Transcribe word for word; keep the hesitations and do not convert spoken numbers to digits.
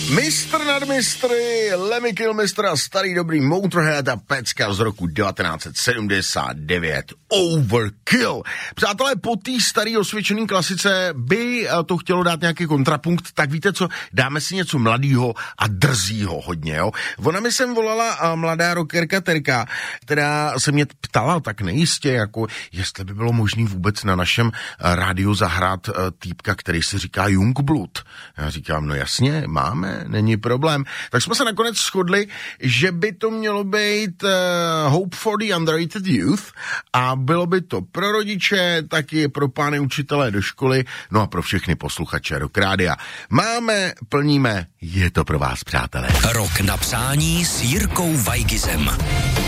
Mistr nad mistry, Lemmy Kilmister a starý dobrý Motorhead a pecka z roku devatenáct set sedmdesát devět. Overkill. Přátelé, po té starý osvědčený klasice by to chtělo dát nějaký kontrapunkt, tak víte co, dáme si něco mladýho a drzýho hodně, jo. Ona mi sem volala mladá rockerka Terka, která se mě ptala tak nejistě, jako jestli by bylo možné vůbec na našem rádiu zahrát týpka, který se říká Jungblood. Já říkám, no jasně, máme, není problém. Tak jsme se nakonec shodli, že by to mělo být uh, Hope for the Underrated Youth a bylo by to pro rodiče, taky pro pány učitelé do školy, no a pro všechny posluchače Rock Rádia. Máme, plníme, je to pro vás, přátelé. Rok na přání s Jirkou Vajgizem.